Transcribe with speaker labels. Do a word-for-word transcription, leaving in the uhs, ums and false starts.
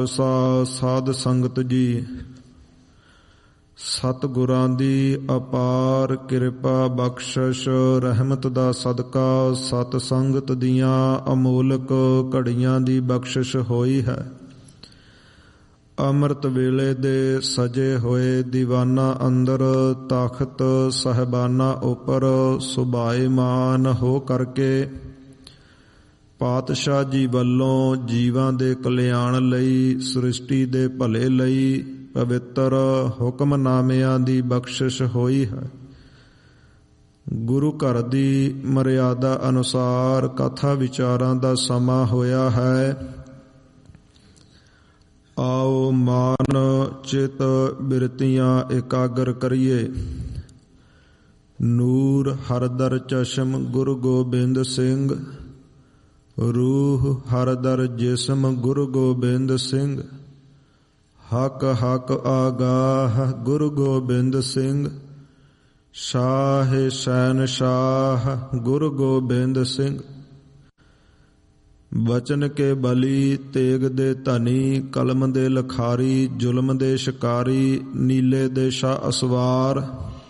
Speaker 1: ਖਾਲਸਾ ਸਾਧ ਸੰਗਤ ਜੀ, ਸਤਿਗੁਰਾਂ ਦੀ ਅਪਾਰ ਕਿਰਪਾ ਬਖਸ਼ਿਸ਼ ਰਹਿਮਤ ਦਾ ਸਦਕਾ ਸਤ ਸੰਗਤ ਦੀਆਂ ਅਮੋਲਕ ਘੜੀਆਂ ਦੀ ਬਖਸ਼ਿਸ਼ ਹੋਈ ਹੈ। ਅੰਮ੍ਰਿਤ ਵੇਲੇ ਦੇ ਸਜੇ ਹੋਏ ਦੀਵਾਨਾਂ ਅੰਦਰ ਤਖਤ ਸਾਹਿਬਾਨਾਂ ਉੱਪਰ ਸੁਭਾਏਮਾਨ ਹੋ ਕਰਕੇ ਪਾਤਸ਼ਾਹ ਜੀ ਵੱਲੋਂ ਜੀਵਾਂ ਦੇ ਕਲਿਆਣ ਲਈ, ਸ੍ਰਿਸ਼ਟੀ ਦੇ ਭਲੇ ਲਈ ਪਵਿੱਤਰ ਹੁਕਮਨਾਮਿਆਂ ਦੀ ਬਖਸ਼ਿਸ਼ ਹੋਈ ਹੈ। ਗੁਰੂ ਘਰ ਦੀ ਮਰਿਆਦਾ ਅਨੁਸਾਰ ਕਥਾ ਵਿਚਾਰਾਂ ਦਾ ਸਮਾਂ ਹੋਇਆ ਹੈ। ਆਓ ਮਨ ਚਿਤ ਬਿਰਤੀਆਂ ਇਕਾਗਰ ਕਰੀਏ। ਨੂਰ ਹਰਦਰ ਚਸ਼ਮ ਗੁਰੂ ਗੋਬਿੰਦ ਸਿੰਘ, ਰੂਹ ਹਰਦਰ ਜਿਸਮ ਗੁਰੂ ਗੋਬਿੰਦ ਸਿੰਘ, ਹਕ ਹਕ ਆਗਾਹ ਗੁਰੂ ਗੋਬਿੰਦ ਸਿੰਘ, ਸ਼ਾਹ ਸ਼ਹਿਨ ਸ਼ਾਹ ਗੁਰੂ ਗੋਬਿੰਦ ਸਿੰਘ। ਬਚਨ ਕੇ ਬਲੀ, ਤੇਗ ਦੇ ਧਨੀ, ਕਲਮ ਦੇ ਲਖਾਰੀ, ਜ਼ੁਲਮ ਦੇ ਸ਼ਿਕਾਰੀ, ਨੀਲੇ ਦੇ ਸ਼ਾਹ ਅਸਵਾਰ।